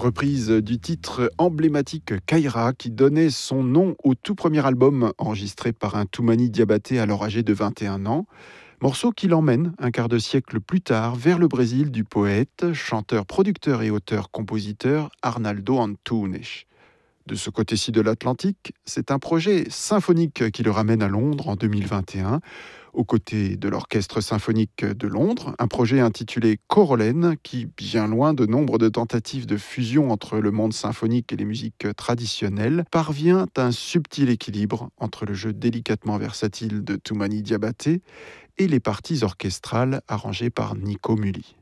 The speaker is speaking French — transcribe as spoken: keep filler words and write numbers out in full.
Reprise du titre emblématique Kaira qui donnait son nom au tout premier album enregistré par un Toumani Diabaté alors âgé de vingt et un ans. Morceau qui l'emmène un quart de siècle plus tard vers le Brésil du poète, chanteur, producteur et auteur-compositeur Arnaldo Antunes. De ce côté-ci de l'Atlantique, c'est un projet symphonique qui le ramène à Londres en deux mille vingt et un, aux côtés de l'Orchestre symphonique de Londres, un projet intitulé Corolène qui, bien loin de nombre de tentatives de fusion entre le monde symphonique et les musiques traditionnelles, parvient à un subtil équilibre entre le jeu délicatement versatile de Toumani Diabaté et les parties orchestrales arrangées par Nico Mully.